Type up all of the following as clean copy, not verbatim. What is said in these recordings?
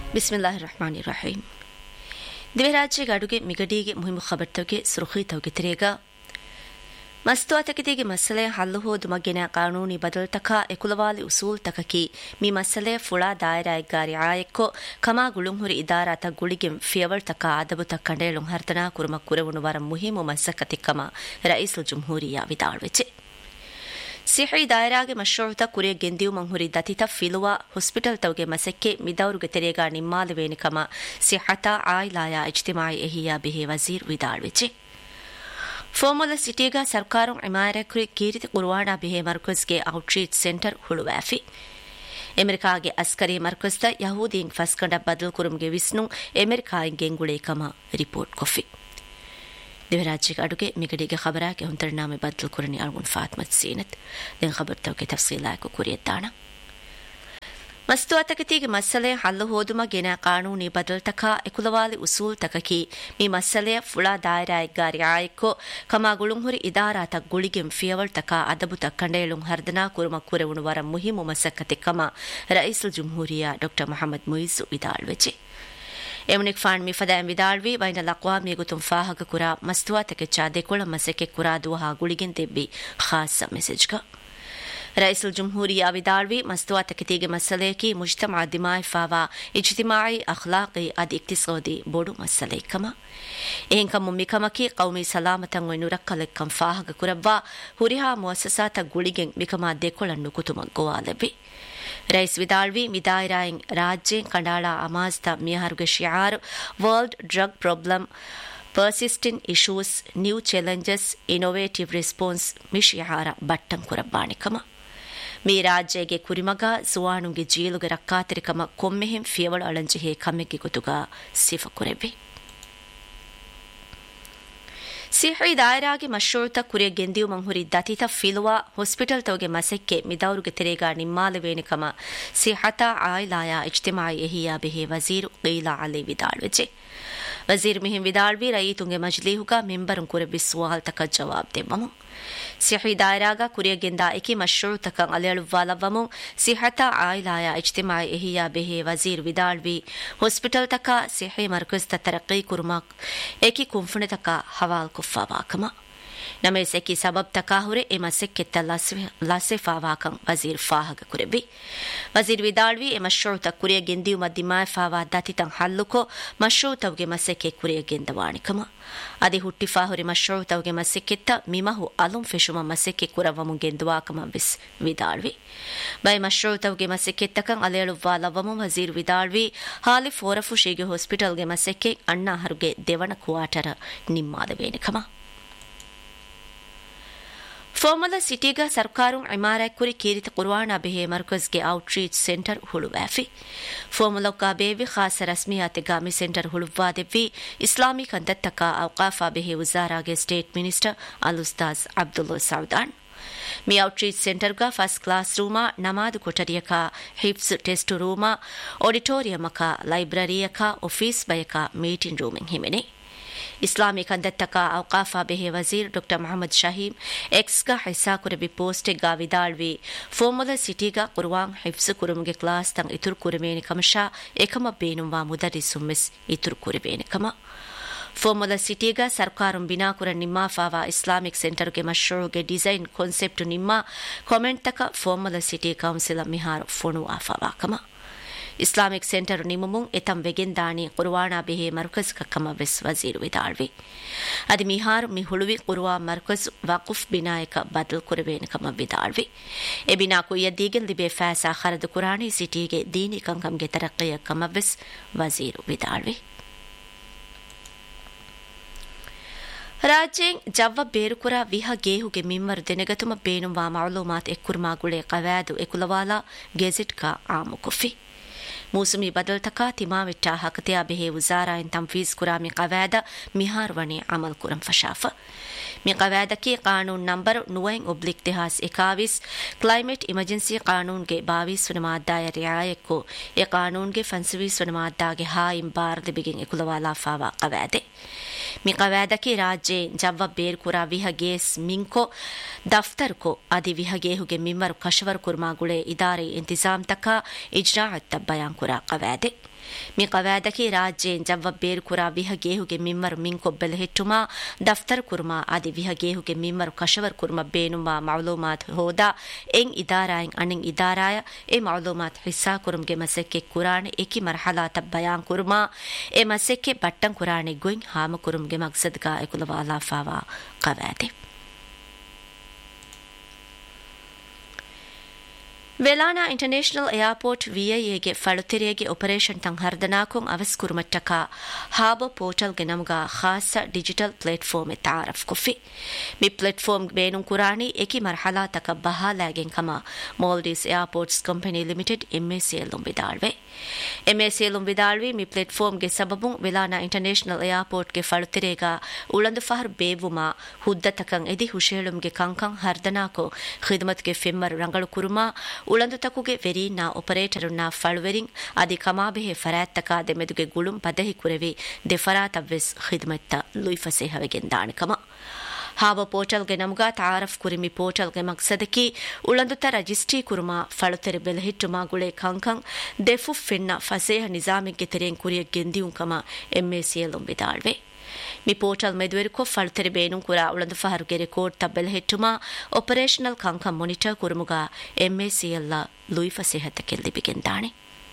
ಬಿಸ್ಮಿಲ್ಲಾಹಿರ್ ರಹಮಾನಿರ್ ರಹೀಂ. ದಿವೆರಾಜ್ಯಗೆ ಅಡುಗೆ ಮಿಗಡಿಗೆ ಮುಹಿಮ ಖಬರ್ತವಗೆ ಸುರುಖಿ ತವಗೆ ತಿರೇಗ ಮಸ್ತುವಾತಕಿತಿಗೆ ಮಸಲೆ ಹಲ್ಲು ಹೋದು ಮಗ್ಗಿನ ಕಾನೂನಿ ಬದಲ್ತಕ ಎಕುಲವಾಲಿ ಉಸೂಲ್ ತಕಕಿ ಮೀ ಮಸಲೆ ಫುಳಾ ದಾಯರಾಯಗಾರಿ ಆಯಕ್ಕೋ ಕಮಾ ಗುಳುಂಹುರಿ ಇದಾರಾತ ಗುಳಿಗೆ ಫಿಯವಳ್ ತಕ ಆದಬುತ ಕಂಡೇಳುಂ ಹರ್ತನಾ ಕುರುಮ ಕುರವುನು ವರ ಮುಹಿಮು ಮಸಕತಿ ಕಮ ರೈಸುಲ್ ಜುಮ್ಹೂರಿಯಾ ವಿದಾಳ್ವೆಚೆ ಸಿಹಿ ದಾಯರಾಗೆ ಮಶ್ರೂತ ಕುರಿಯ ಗೆಂದಿಯು ಮಂಹುರಿ ದತಿತ ಫಿಲುವಾ ಹಾಸ್ಪಿಟಲ್ ತವಗೆ ಮಸಕ್ಕೆ ಮಿದೌರುಗೆ ತೆರೆಗ ನಿಮ್ಮಾಲವೇನಿ ಕಮ ಸಿಹತಾ ಆಯ್ಲಾಯ ಇಜ್ತಿಮಾಯಿ ಎಹಿಯಾ ಬಿಹೆ ವಜೀರ್ ವಿದಾಳ್ವೆಚೆ ಫಾರ್ಮುಲಾ ಸಿಟಿಗ ಸರ್ಕಾರಂ ಇಮಾರಕುರಿ ಕೀರಿತ ಕುರ್ವಾಡಾ ಬಿಹೆ ಮರ್ಕಜ್ಗೆ ಔಟ್ರೀಚ್ ಸೆಂಟರ್ ಹುಳುವಾಫಿ ಅಮೆರಿಕಾಗೆ ಅಸ್ಕರಿ ಮರ್ಕಜ್ದ ಯಹೂದೀನ್ ಫಸ್ಕಂಡ ಬದಲ್ ಕುರುಮ್ಗೆ ವಿಸ್ನು ಅಮೆರಿಕಾಯಿನ್ ಗೆಂಗುಳೆ ಕಮ ರಿಪೋರ್ಟ್ ಕೊಫಿ ದಿವರಾಜ್ಯಗೆ ಅಡುಗೆ ಮಿಗಡಿಗೆ ಖಬರಾಗೆ ಹೊಂತರನಾಮೆ ಬದಲ್ ಕುರನಿ ಅಳ್ಗುನ್ ಫಾತ್ಮತ್ ಸೀನತ್ ದೆನ್ ಖಬರ್ ತವಗೆ ತಫ್ಸೀಲಾಯಕು ಕುರಿಯದ್ದಾಣ ಮಸ್ತುವಾತಕತಿಗೆ ಮಸಲೆ ಹಲ್ಲು ಹೋದುಮ ಗೆನ ಕಾನೂನಿ ಬದಲ್ತಕ ಎಕುಲವಾಲಿ ಉಸೂಲ್ ತಕಕಿ ಮೀ ಮಸಲೆಯ ಫುಳಾ ದಾಯರಾಯಗಾರಿ ಆಯಕ್ಕೋ ಕಮಾ ಗುಳುಂಹುರಿ ಇದಾರಾತ ಗುಳಿಗೆಂ ಫಿಯವಳ್ ತಕ ಅದಬುತ ಕಂಡೇಳುಂ ಹರ್ದನಾ ಕುರುಮ ಕುರವುನು ವರ ಮುಹಿಮು ಮಸಕ್ಕತೆ ಕಮ ರೈಸುಲ್ ಜುಮ್ಹೂರಿಯಾ ಡಾಕ್ಟರ್ ಮೊಹಮ್ಮದ್ ಮುಯಿಸು ವಿದಾಳ್ವೆಚೆ ಎಮನಿಕ್ ಫಾಂಡ್ ಮಿಫದಾಂ ವಿದಾಳ್ವಿ ವೈನಲ್ ಅಕ್ವಾಮ್ ಮಿಗುತುಂ ಫಾಹಕ ಕುರಾ ಮಸ್ತುವಾತಕೆ ಚಾದೆ ಕೊಳ ಮಸಕೆ ಕುರಾ ದುಹಾ ಗುಳಿಗೆಂ ತೆಬ್ಬಿ ಖಾಸ ಮೆಸೇಜ್ಗ ರೈಸುಲ್ ಜುಮ್ಹೂರಿಯಾ ವಿದಾಳ್ವಿ ಮಸ್ತುವಾತಕಿತಿಗೆ ಮಸಲೆಕಿ ಮುಜ್ತಮಾ ದಿಮಾಯ್ ಫಾವಾ ಇಜ್ತಿಮಾಯಿ ಅಖ್ಲಾಕಿ ಅದಿ ಇಕ್ತಿಸಾದಿ ಬೋಡು ಮಸಲೆ ಕಮ ಎಹೆಂ come ಮಿಕಮಕಿ ಕೌಮಿ ಸಲಾಮತಂ ಒಯ್ನು ರಕ್ಕಲೆಕ್ಕಂ ಫಾಹಕ ಕುರವ್ವಾ ಹುರಿಹಾ ಮುಅಸ್ಸಸಾತ ಗುಳಿಗೆಂ ಮಿಕಮಾ ದೆಕೊಳನ್ನು ಕುತುಮ ಗೋವಾಲೆಬಿ rice ವಿದಾಳ್ವಿ ಮಿದಾಯರಾಯಿನ್ ರಾಜ್ಯೆಂ ಕಂಡಾಳಾ ಅಮಾಜ್ತ ಮಿಯಹರುಗೆ ಶಿಯಾರ್ world drug problem persistent issues new challenges innovative response ಮಿಶಿಯಾರ ಬಟ್ಟಂ ಕುರಬ್ಬಾಣಿಕಮ me ರಾಜ್ಯಗೆ ಕುರಿಮಗ ಸುವಾಣುಗೆ ಜೀಲುಗೆ ರಕ್ಕಾತಿರಿಕಮ ಕೊಮ್ಮೆಹೆಂ ಫಿಯವಳ ಅಳಂಜಿಹೆ ಕಮ್ಮೆಗೆ ಗೊತುಗ ಸಿಫ ಕುರೆಬಿ ಸಿಹಿ ದಾಯರಾಗೆ ಮಶ್ರೂತ ಕುರಿಯ ಗೆಂದಿಯು ಮಂಹುರಿ ದತಿತ ಫಿಲುವಾ ಹಾಸ್ಪಿಟಲ್ ತವಗೆ ಮಸಕ್ಕೆ ಮಿದೌರುಗೆ ತೆರೆಗ ನಿಮ್ಮಾಲವೇನಿ ಕಮ ಸಿಹತಾ ಆಯ್ಲಾಯ ಇಜ್ತಿಮಾಯಿ ಎಹಿಯಾ ಬಿಹೆ ವಜೀರ್ ಗೀಲಾ ಅಲಿ ವಿದಾಳ್ವೆಚೆ ವಜೀರ್ ಮಿಹಿಂ ವಿದಾಳ್ವಿ ರಯೀತುಂಗೆ ಮಜ್ಲೀಹುಗ ಮೆಂಬರುಂ ಕುರೆಬಿ ಸುವಾಲ್ ತಕ ಜವಾಬ್ ದೆಮ್ಮಮು ಸಿಹಿ ದಾಯರಾಗ ಕುರಿಯ ಗೆಂದಾ ಎಕಿ ಮಶ್ರೂತಕ ಅಲೆಳುವಾಲವಮು ಸಿಹತಾ ಆಯ್ಲಾಯ ಇಜ್ತಿಮಾಯಿ ಎಹಿಯಾ ಬಿಹೆ ವಜೀರ್ ವಿದಾಳ್ವಿ ಹಾಸ್ಪಿಟಲ್ ತಕ ಸಿಹಿ ಮರ್ಕಜ್ ತ ತರಕ್ಕಿ ಕುರುಮಾಕ್ ಎಕಿ ಕುಂಫುಣೆ ತಕ ಹವಾಲ್ ಕುಫಾವಾಕಮ ನಮೇಸ್ ಎಕಿ ಸಬಬ್ ತಕಾಹುರೆ ಎ ಮಸೆಕ್ಕೆತ್ತ ಲಸೆಫಾವಾಕಂ ವಜೀರ್ ಫಾಹಗ ಕುರೆಬಿ ವಜೀರ್ ವಿದಾಳ್ವಿ ಎ ಮಶ್ರೂತ ಕುರಿಯ ಗೆಂದಿಯು ಮದ್ದಿಮಾಯ ಫಾವಾ ದತಿತಂ ಹಲ್ಲುಕೋ ಮಶ್ರೂತವ್ಗೆ ಮಸೆಕ್ಕೆ ಕುರಿಯ ಗೆಂದವಾಣಿಕಮ ಅದಿ ಹುಟ್ಟಿಫಾಹುರಿ ಮಶ್ರೂತವ್ಗೆ ಮಸೆಕ್ಕೆತ್ತ ಮಿಮಹು ಅಲುಂ ಫೆಶುಮ ಮಸೆಕ್ಕೆ ಕುರವಮು ಗೆಂದುವಾಕಮ ವಿಸ್ ವಿದಾಳ್ವಿ ಬೈ ಮಶ್ರೂತವ್ಗೆ ಮಸೆಕ್ಕೆತ್ತಕಂ ಅಲೆಳುವಾಲವಮು ವಜೀರ್ ವಿದಾಳ್ವಿ ಹಾಲಿ ಫೋರಫು ಶೀಗೆ ಹಾಸ್ಪಿಟಲ್ಗೆ ಮಸೆಕ್ಕೆ ಅಣ್ಣ ಹರುಗೆ ದೇವಣ ಕ್ವಾಟರ ನಿಮ್ಮಾದವೇನಿಕಮ ಫಾರ್ಮುಲಾ ಸಿಟಿಗ ಸರ್ಕಾರಂ ಇಮಾರಕುರಿ ಕೀರಿತ ಕುರ್ವಾಣಾ ಬಿಹೆ ಮರ್ಕಜ್ಗೆ ಔಟ್ರೀಚ್ ಸೆಂಟರ್ ಹುಳುವಾಫಿ ಫಾರ್ಮುಲಾ ಬೇವಿ ಖಾಸ ರಸ್ಮಿಯಾತಿಗ ಮಿ ಸೆಂಟರ್ ಹುಳುವಾದೆವ್ವಿ ಇಸ್ಲಾಮಿಕ್ ಅಂತತ್ತಕ ಔಕಾಫಾ ಬಿಹೆ ಉಜಾರಾಗೆ ಸ್ಟೇಟ್ ಮಿನಿಸ್ಟರ್ ಅಲ್ ಉಸ್ತಾಜ್ ಅಬ್ದುಲ್ಲಾ ಸೌದಾನ್ ಮಿ outreach ಸೆಂಟರ್ಗ first class ರೂಮಾ ನಮಾದು ಕೊಠರಿಯಕ ಹಿಫ್ಸ್ test ರೂಮಾ ಆಡಿಟೋರಿಯಮಕ ಲೈಬ್ರರಿಯಕ office ಬಯಕ meeting rooming ಹಿಮೆನೆ Islamic ಅಂತತ್ತಕ ಔಕಾಫಾ ಬೆಹೆ ವಜೀರ್ ಡಾಕ್ಟರ್ ಮೊಹಮ್ಮದ್ ಶಹೀಮ್ ಎಕ್ಸ್ಗ ಹೈಸಾ ಕುರಬಿ ಪೋಸ್ಟೆಗ್ಗ ವಿದಾಳ್ವಿ ಫಾರ್ಮುಲಾ ಸಿಟಿಗ ಕುರ್ವಾಂಗ್ ಹಿಫ್ಸ್ ಕುರುಮ್ಗೆ ಕ್ಲಾಸ್ ತಂ ಇತುರು ಕುರುಮೇನಿ ಕಮಶಾ ಏಕಮ ಬೇನುವಾ ಮುದರಿಸುಂ ಮಿಸ್ ಇತುರು ಕುರುಬೇನಿ ಕಮ ಫಾರ್ಮುಲಾ ಸಿಟಿಗ ಸರ್ಕಾರಂ ಬಿನಾಕುರ ನಿಮ್ಮಾ ಫಾವಾ ಇಸ್ಲಾಮಿಕ್ ಸೆಂಟರ್ಗೆ ಮಶ್ರೂಗೆ ಡಿಸೈನ್ ಕಾನ್ಸೆಪ್ಟ್ ನಿಮ್ಮ ಕಾಮೆಂಟ್ ತಕ ಫಾರ್ಮುಲಾ ಸಿಟಿ ಕೌನ್ಸಿಲ್ ಮಿಹಾರ್ ಫೋನು ಆಫಾವಾ ಕಮ Islamic centre ನಿಮುಮುಂ ಎತಂ ವೆಗೆಂದಾಣಿ ಕುರ್ವಾಣಾ ಬಿಹೆ Markaz ಕಕ್ಕಮ ವೆಸ್ ವಜೀರ್ ವಿದಾಳ್ವಿ ಅದಿ ಮಿಹಾರ್ ಮಿ ಹುಳುವಿ ಕುರ್ವಾ ಮರ್ಕಜ್ ವಕುಫ್ ಬಿನಾಯಕ ಬದಲ್ ಕುರವೇನ ಕಮ ವಿದಾಳ್ವಿ ಎ ಬಿನಾ ಕುಯ್ಯ ದೀಗಲ್ ದಿಬೆ ಫಾಸಾ ಖರದ್ ಕುರಾಣಿ ಸಿಟಿಗೆ ದೀನಿ ಕಂಕಂಗೆ ತರಕ್ಕಿಯ ಕಮ ವೆಸ್ ವಜೀರ್ ವಿದಾಳ್ವಿ ರಾಜ್ಯೆಂ ಜವ್ವ ಬೇರುಕುರ ವಿಹ ಗೇಹುಗೆ ಮಿಮ್ಮರು ದೆನೆಗತುಮ ಬೇನುವಾ ಮಾಲೂಮಾತ್ ಎಕ್ಕುರ್ಮಾ ಗುಳೆ ಕವಾದು ಎಕುಲವಾಲಾ ಗೆಜೆಟ್ ಕಾ ಆಮು ಕುಫಿ ಮೂಸುಮಿ ಬದಲ್ತಕ ತಿಮಾವಿಟ್ಟಾ ಹಕತಿಯಾ ಬೆಹೆ ಉಜಾರಾಯಿನ್ ತಂಫೀಸ್ ಕುರಾಮಿ ಕವಾದ ಮಿಹಾರ್ ವಣಿ ಅಮಲ್ ಕುರಂ ಫಶಾಫ ಮಿ ಕವಾದಕಿ ಕಾನೂನ್ number 9/21 climate emergency ಕಾನೂನ್ಗೆ 22 ಮಾದ್ದಾಯ ರಿಯಾಯಕ್ಕು A ಕಾನೂನ್ಗೆ 25 ಮಾದ್ದಾಗೆ ಹಾಯಿಂ ಬಾರ್ದೆ begin ಎಕುಲವಾಲಾ fava ಕವಾದೆ ಮಿ ಕವಾದಕಿ ರಾಜ್ಯೆ ಜವ್ವ ಬೇರ್ಕುರಾ ವಿಹಗೇಸ್ ಮಿಂಕೋ ದಫ್ತರ್ಕೋ ಅದಿ ವಿಹಗೇಹುಗೆ ಮಿಮ್ಮರು ಕಶವರ್ ಕುರ್ಮಾ ಗುಳೆ ಇದಾರೆ ಇಂತಿಜಾಮ್ ತಕ ಇಜ್ರಾಅತ್ ಬಯಾನ್ ಕುರಾ ಕವಾದೆ ಮಿ ಕವಾದಕಿ ರಾಜ್ಯೆನ್ ಜವ್ವ ಬೇರು ಕುರಾ ವಿಹ ಗೇಹುಗೆ ಮಿಮ್ಮರು ಮಿಂಕೊಬ್ಬೆಲೆ ಹೆಟ್ಟುಮಾ ದಫ್ತರ್ ಕುರ್ಮಾ ಆದಿ ವಿಹ ಗೇಹುಗೆ ಮಿಮ್ಮರು ಕಶವರ್ kurma ಬೇನುಮಾ ಮಾಲೂಮಾತ್ ಹೋದಾ M ಇದಾರಾಯನ್ ಅಣಿಂ ಇದಾರಾಯ A ಮಾಲೂಮಾತ್ ಹಿಸ್ಸಾ ಕುರುಮ್ಗೆ ಮಸೆಕ್ಕೆ ಕುರಾಣೆ ಏಕಿ ಮರ್ಹಲಾತ ಬಯಾನ್ Kurma A ಮಸೆಕ್ಕೆ ಬಟ್ಟಂ ಕುರಾಣೆ ಗೊಯಿನ್ ಹಾಮ ಕುರುಮ್ಗೆ ಮಕ್ಸದ್ಗಾ ಎಕುಲವಾಲಾ fava ಕವಾದೆ ವೆಲಾನಾ international airport ವಿಐಎಗೆ ಫಳುತಿರೆಗೆ operation ತಂ ಹರ್ದನಾಕುಂ ಅವಸ್ ಕುರುಮಟ್ಟಕ ಹಾರ್ಬರ್ ಪೋರ್ಟಲ್ಗೆ ನಮಗ ಖಾಸ ಡಿಜಿಟಲ್ ಪ್ಲಾಟ್ಫಾರ್ಮ್ ತಾರಫ್ ಕುಫಿ ಮಿ ಪ್ಲಾಟ್ಫಾರ್ಮ್ ಬೇನುಂ ಕುರಾಣಿ ಏಕಿ ಮರ್ಹಲಾತಕ ಬಹಾಲಾಗೆನ್ ಕಮ ಮಾಲ್ಡೀವ್ಸ್ ಏರ್ಪೋರ್ಟ್ಸ್ ಕಂಪನಿ ಲಿಮಿಟೆಡ್ ಎಂಎಸಿಎಲ್ ಬಿದಾಳ್ವೆ ಎಂಎಸಿಎಲ್ ಬಿದಾಳ್ವಿ ಮಿ ಪ್ಲಾಟ್ಫಾರ್ಮ್ಗೆ ಸಬಬುಂ ವೆಲಾನಾ ಇಂಟರ್ನ್ಯಾಷನಲ್ ಏರ್ಪೋರ್ಟ್ಗೆ ಫಳುತಿರೆಗ ಉಳಂದು ಫಹರ್ ಬೇವುಮಾ ಹುದ್ದತಕಂ ಎದಿ ಹುಶೇಳುಂಗೆ ಕಂಕಂ ಹರ್ದನಾಕೋ ಖಿದ್ಮತ್ಗೆ ಫೆಮ್ಮರ್ ರಂಗಳು ಕುರುಮಾ ಉಳಂದು ತಕುಗೆ ವೆರೀನಾ ಆಪರೇಟರುನ್ನ ಫಳುವೆರಿಂಗ್ ಅದಿ ಕಮಾಬೆಹೆ ಫರಾತ್ತಕ ದೆಮೆದುಗೆ ಗುಳುಂ ಪದಹಿ ಕುರೆವಿ ದೆಫರಾತವ್ವೆಸ್ ಖಿದ್ಮತ್ತ ಲುಯ್ಫಸೆ ಹವೆಗೆಂದಾಣಕಮ ಹಾವ ಪೋರ್ಟಲ್ಗೆ ನಮಗ ತಾರಫ್ ಕುರಿಮಿ ಪೋರ್ಟಲ್ಗೆ ಮಕ್ಸದಕಿ ಉಳಂದುತ ರಜಿಸ್ಟ್ರಿ ಕುರುಮಾ ಫಳುತೆರೆ ಬೆಲಹಿಟ್ಟುಮಾ ಗುಳೆ ಕಂಕಂ ದೆಫು ಫೆನ್ನ ಫಸೇಹ ನಿಜಾಮಿಗೆ ತೆರೆಯಂ ಕುರಿಯ ಗೆಂದಿಯುಂಕಮ ಎಂಎಸಿಎಲ್ ಬಿದಾಳ್ವೆ ಮಿ portal ಮೆದುವೆರುಕೊ ಫಳುತೆರೆ ಬೇನುಂ ಕುರಾ ಉಳಂದು ಫಹರುಗೆ record ತಬ್ಬೆಲೆ ಹೆಟ್ಟುಮಾ operational ಕಂಕಂ monitor ಕುರುಮುಗ ಎಂಎಸಿಎಲ್ ಲುಯ್ಫಸೆ ಹತಕೆಲ್ದಿಬಿಗೆಂದಾಣೆ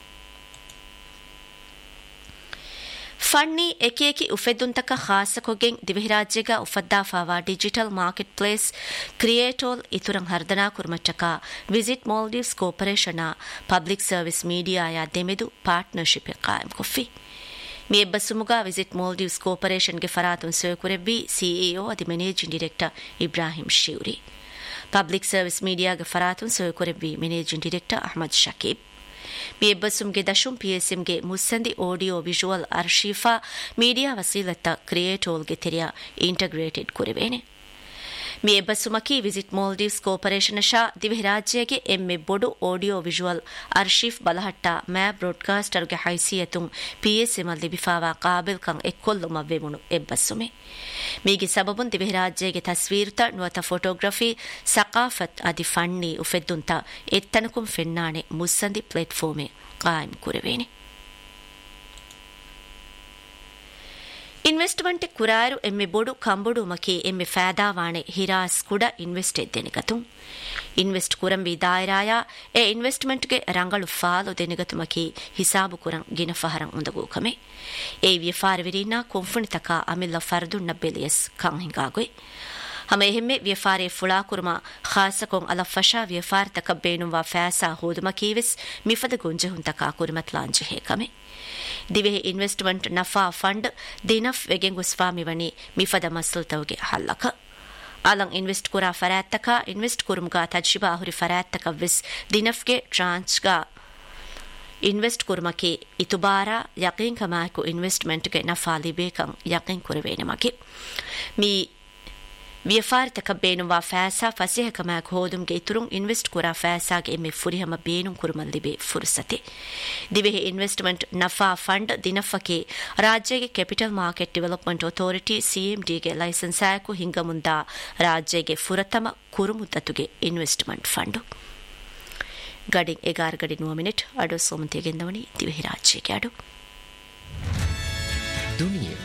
ಫಣ್ಣಿ ಎಕೇಕಿ ಉಫೆದ್ದುಂತಕ ಖಾಸಕೊಗೆಂ ದಿವಿರಾಜ್ಯಗ ಉಫದ್ದಾಫಾವಾ digital market place ಕ್ರಿಯೇಟೋಲ್ ಇತುರಂ ಹರ್ದನಾ ಕುರ್ಮಟ್ಟಕ visit Maldives cooperation public service ಮೀಡಿಯಾಯ ದೆಮೆದು partnership ಕಾಯಂ ಕೊಫಿ ಮಿ ಎಬ್ಬಸುಮುಗ ವಿಸಿಟ್ ಮಾಲ್ಡೀವ್ಸ್ ಕೋಪರೇಷನ್ಗೆ ಫರಾತುನ್ ಸೋಕುರೆವ್ವಿ ಸಿಇಒ ಅದಿ managing director Ibrahim ಶಿವ್ರಿ public service ಮೀಡಿಯಾಗೆ ಫರಾತುನ್ ಸೋಕುರೆವ್ವಿ managing director Ahmed Shakeeb ಮಿ ಎಬ್ಬಸುಮ್ಗೆ ದಶುಂ ಪಿಎಸ್ಎಂಗೆ ಮುಸ್ಸಂದಿ ಆಡಿಯೋ ವಿಜುವಲ್ ಅರ್ಶೀಫಾ ಮೀಡಿಯಾ ವಸೀಲತ್ತ ಕ್ರಿಯೇಟೋಲ್ಗೆ ತೆರೆಯ ಇಂಟಗ್ರೇಟೆಡ್ ಕುರಿವೇನೆ ಮಿ ಎಬ್ಬಸುಮಕಿ ವಿಸಿಟ್ ಮಾಲ್ಡೀವ್ಸ್ ಕೋಪರೇಷನ್ ಶಾ ದಿವಿರಾಜ್ಯಗೆ ಎಮ್ಮೆ ಬೊಡು ಆಡಿಯೋ ವಿಜುವಲ್ ಅರ್ಶೀಫ್ ಬಲಹಟ್ಟ ಮ್ಯಾ ಬ್ರಾಡ್ಕಾಸ್ಟರ್ಗೆ ಹೈಸಿಯತುಂ ಪಿಎಸ್ಎಂಲ್ಲಿ ಬಿಫಾವಾ ಕಾಬಿಲ್ ಕಂ ಎಕ್ಕೊಲ್ಲು ಮವ್ವೆಮುಣು ಎಬ್ಬಸುಮೆ ಮೀಗೆ ಸಬಬುನ್ ದಿವಿರಾಜ್ಯಗೆ ತಸ್ವೀರ್ತ ನುವತ ಫೋಟೋಗ್ರಫಿ ಸಕಾಫತ್ ಅದಿ ಫಣ್ಣಿ ಉಫೆದ್ದುಂತ ಎತ್ತನಕುಂ ಫೆನ್ನಾಣೆ ಮುಸ್ಸಂದಿ ಪ್ಲಾಟ್ಫಾರ್ಮೆ ಕಾಯಂ ಕುರೆವೇನೆ ಇನ್ವೆಸ್ಟ್ಮೆಂಟ್ ಕುರಾರು ಎಮ್ಮೆ ಬೊಡು ಕಂಬುಡು ಮಕಿ ಎಮ್ಮೆ ಫಾದಾವಾಣೆ ಹಿರಾಸ್ ಕುಡ invest ಎದ್ದೆನಿಗತು invest ಕುರಂಬಿ ದಾಯರಾಯ A ಇನ್ವೆಸ್ಟ್ಮೆಂಟ್ಗೆ ರಂಗಳು fall ದೆನಿಗತು ಮಕಿ ಹಿಸಾಬು ಕುರಂ ಗಿನ ಫಹರಂ ಉಂದಗೂಕಮೆ A ವ್ಯಫಾರವಿರೀನಾ ಕೊಂಫುಣಿತಕ ಅಮಿಲ್ಲ ಫರ್ದುಣ್ಣ ಬೆಲಿಯಸ್ ಕಂ ಹಿಂಗಾಗುಯ್ ಹಮೆ ಹೆಮ್ಮೆ ವ್ಯಫಾರೆ ಫುಳಾ ಕುರ್ಮ ಖಾಸಕೊಂ ಅಲ ಫಶಾ ವ್ಯಫಾರ ತಕ ಬೇನುವಾ ಫ್ಯಾಸಾ ಹೋದುಮಕೀವೆಸ್ ಮಿಫದ ಗುಂಜೆಹುಂತಕ ಕುರಿಮತ್ ಲಾಂಜೆ ಹೇಕಮೆ ದಿವೆಹೆ investment ನಫಾ fund ದಿನಫ್ ವೆಗೆಂಗುಸ್ವಾಮಿವಣಿ ಮಿಫದ ಮಸಲ್ತವಗೆ ಹಲ್ಲಕ Alam invest ಕುರಾ ಫರಾತ್ತಕ invest ಕುರುಮ್ಗಾ ತಜ್ರಿಬಾ ಹುರಿ ಫರಾತ್ತಕ ವಿಸ್ ದಿನಫ್ಗೆ ಟ್ರಾನ್ಸ್ಗಾ ಇನ್ವೆಸ್ಟ್ ಕುರ್ಮಕೆ ಇತುಬಾರ ಯಕೀನ್ ಕಮಾಕು ಇನ್ವೆಸ್ಟ್ಮೆಂಟ್ಗೆ ನಫಾ ಲಿಬೇಕಂ ಯಕೀನ್ ಕುರವೇನಮಕೆ ಮೀ ವ್ಯಫಾರತಕ ಬೇನುವಾ ಫ್ಯಾಸಾ ಫಸೆಹ ಕಮಾಕ್ ಹೋದುಮ್ಗೆ ಇತುರುಂ ಇನ್ವೆಸ್ಟ್ ಕುರಾ ಫ್ಯಾಸಾಗೆ ಎಮ್ಮೆ ಫುರಿಹಮ ಬೇನುಂ ಕುರುಮಲ್ಲಿಬೆ ಫುರ್ಸತೆ ದಿವೆಹೆ investment ನಫಾ fund ದಿನಫಕೆ ರಾಜ್ಯಗೆ capital market development authority ಸಿಎಂಡಿಗೆ licence ಆಯಕು ಹಿಂಗ ಮುಂದ ರಾಜ್ಯಗೆ ಫುರತಮ ಕುರುಮುದ್ದತುಗೆ ಇನ್ವೆಸ್ಟ್ಮೆಂಟ್ ಫಂಡು ಗಡಿಂಗ್ 11:09 ಅಡು ಸೋಮಂತಿಗೆಂದವಣಿ ದಿವೆಹೆ ರಾಜ್ಯಗೆ ಅಡು ದುನಿಯಾ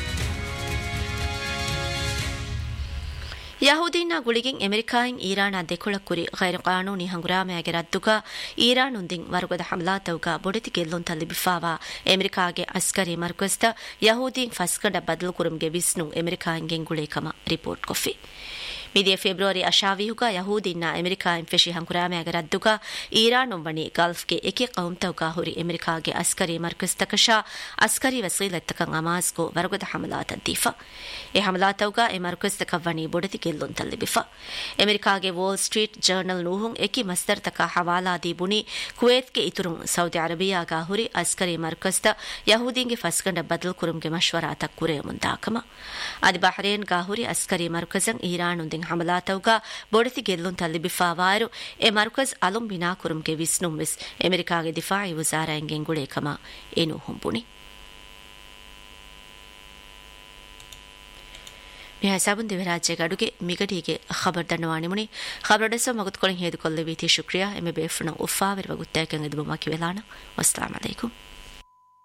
ಯಹೂದೀನ ಗುಳಿಗಿಂಗ್ ಅಮೆರಿಕಾಯಿನ್ ಈರಾಣ ದೆಕೊಳಕ್ಕುರಿ ಗೈರು ಕಾನೂನಿ ಹಂಗುರಾಮೆಯಾಗೆ ರದ್ದುಗ ಈರಾನುಂದಿಂ ವರ್ಗದ ಹಮ್ಲಾತವ್ಗ ಬೊಡೆತಿ ಗೆಲ್ಲೊಂತಲ್ಲಿ ಬಿಫಾವಾ ಅಮೆರಿಕಾಗೆ ಅಸ್ಕರಿ ಮರ್ಕಸ್ದ ಯಹೂದೀನ್ ಫಸ್ಕಡ ಬದಲು ಕುರುಮ್ಗೆ ವಿಸ್ನು ಅಮೆರಿಕಾಯಿನ್ಗೆ ಗುಳೇಕಮ ರಿಪೋರ್ಟ್ ಕೊಫಿ ಮಿದಿಯ ಫೆಬ್ರವರಿ ಅಶಾವಿಹುಗ ಯಹೂದಿನ್ನ ಅಮೆರಿಕಾಯಿನ್ ಫೆಶಿ ಹಂಗುರಾಮೆಯಾಗೆ ರದ್ದುಗ ಈರಾನು ಬಣಿ ಗಲ್ಫ್ಗೆ ಎಕೆ ಕೌಂತವ್ಗ ಹುರಿ ಅಮೆರಿಕಾಗೆ ಅಸ್ಕರಿ ಮರ್ಕಸ್ತಕಶಾ ಅಸ್ಕರಿ ವಸೀಲತ್ತಕಂ ಅಮಾಸ್ಗೋ ವರ್ಗದ ಹಮಲಾತ ದೀಫಾ A ಹಮಲಾತವ್ಗ A ಮರ್ಕಸ್ತಕ ವಣಿ ಬೊಡೆತಿ ಗೆಲ್ಲೊಂತಲ್ಲಿ ಬಿಫಾ ಅಮೆರಿಕಾಗೆ wall street journal ನೂಹುಂ ಎಕಿ ಮಸ್ತರ್ತಕ ಹವಾಲಾದಿ ಬುಣಿ ಕುವೇತ್ಗೆ ಇತುರುಂ Saudi ಅರಬಿಯಾಗ ಹುರಿ ಅಸ್ಕರಿ ಮರ್ಕಸ್ದ ಯಹೂದಿಂಗೆ ಫಸ್ಕಂಡ ಬದಲು ಕುರುಮ್ಗೆ ಮಶ್ವರಾತ ಕುರೆ ಮುಂದಾಕಮ ಅದಿ ಬಹರೇನ್ ಗಾಹುರಿ ಅಸ್ಕರಿ ಮರ್ಕಜಂ ಈರಾನುಂದಿಂ ಹಮಲಾತವ್ಗ ಬೊಡೆತಿ ಗೆಲ್ಲೊಂತಲ್ಲಿ ಬಿಫಾವಾರು ಎ ಮರ್ಕಜ್ ಅಲುಂ ಬಿನಾ ಕುರುಮ್ಗೆ ವಿಸ್ನುಂ ವಿಸ್ ಅಮೆರಿಕಾಗೆ ದಿಫಾಯಿ ವಜಾರಾಯಂಗೆ ಗುಳೇಕಮ ಏನು ಹುಂಬುಣಿ ಮಿಹಾಸಾಬುನ್ ದಿವರಾಜ್ಯ ಗಡುಗೆ ಮಿಗಡಿಗೆ ಖಬರ್ ದಣ್ಣವಾಣಿಮುಣಿ ಖಬರಡಸ ಮಗುತ್ಕೊಳಿಂಗ್ ಹೇದುಕೊಲ್ಲೆ ವೀತಿ ಶುಕ್ರಿಯಾ ಎಮೆ ಬೇಫುಣ ಉಫಾವಿರುವ ಗುತ್ತಾಯಕಂಗೆ ದುಬಮಾಕಿ ವೆಲಾಣ ವಸ್ಸಲಾಮ್ ಅಲೈಕುಂ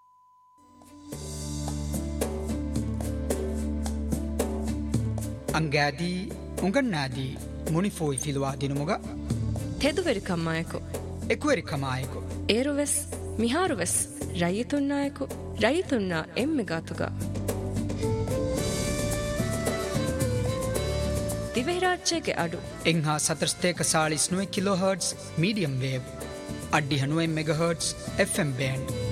ಅಂಗಾದಿ ಉಂಗಣ್ಣಾದಿ ಮುನಿಫೋಯ್ ಫಿಲುವಾ ದಿನುಮುಗ ತೆದುವೆರಿ ಕಮ್ಮಾಯಕು ಎಕುವೆರಿ ಕಮಾಯಕು ಏರುವೆಸ್ ಮಿಹಾರುವೆಸ್ ರೈತುನ್ನಾಯಕು ರೈತುನ್ನ ಎಮ್ಮೆಗಾತುಗ ದಿವೆರಾಜ್ಯಗೆ ಅಡು ಎಂಹಾ ಸತರ್ಸ್ತೇಕ ಸಾಳಿಸ್ 9 ಕಿಲೋ ಹರ್ಟ್ಸ್ ಮೀಡಿಯಂ ವೇವ್ ಅಡ್ಡಿ 90 ಮೆಗಾ ಹರ್ಟ್ಸ್ ಎಫ್ಎಂ ಬ್ಯಾಂಡ್